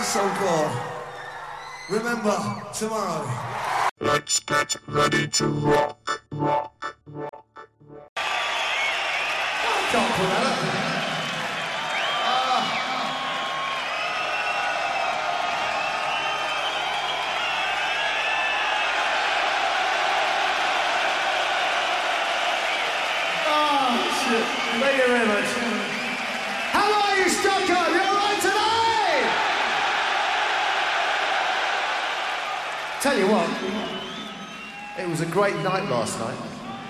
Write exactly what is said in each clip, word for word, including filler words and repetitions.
so cool. Remember, tomorrow. Let's get ready to rock, rock, rock. Can't pull that up. Ah. Oh, shit. Thank you very much. How are you, Stockholm? You all right tonight? Tell you what, it was a great night last night.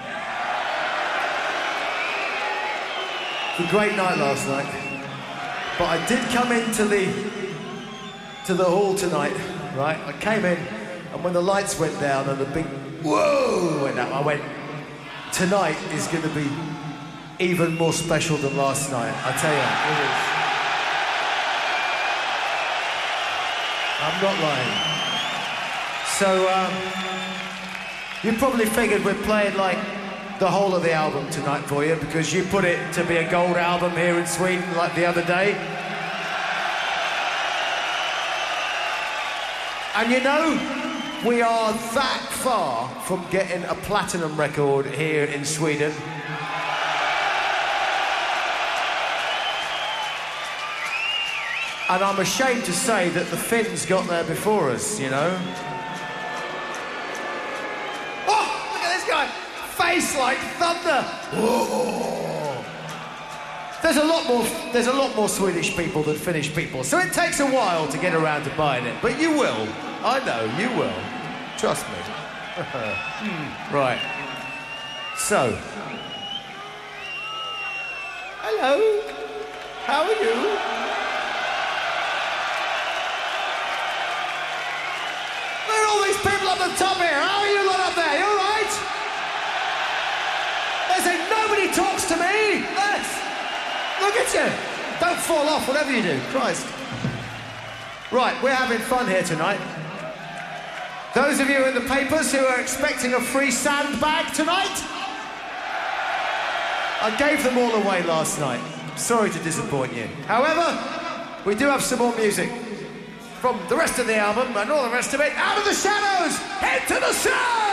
A great night last night, but I did come into the to the hall tonight, right? I came in, and when the lights went down and the big whoa went up, I went, tonight is going to be even more special than last night. I tell you, it is. I'm not lying. So um, you probably figured we're playing like the whole of the album tonight for you because you put it to be a gold album here in Sweden like the other day. And you know, we are that far from getting a platinum record here in Sweden. And I'm ashamed to say that the Finns got there before us, you know. Oh, look at this guy! Face like thunder. Whoa. There's a lot more. There's a lot more Swedish people than Finnish people, so it takes a while to get around to buying it. But you will. I know you will. Trust me. mm. Right. So. Hello. How are you? Look at all these people up the top here. How are you lot up there? You all right? They say nobody talks to me. Yes. Look at you. Don't fall off, whatever you do. Christ. Right, we're having fun here tonight. Those of you in the papers who are expecting a free sandbag tonight, I gave them all away last night. Sorry to disappoint you. However, we do have some more music from the rest of the album and all the rest of it. Out of the shadows, head to the sun!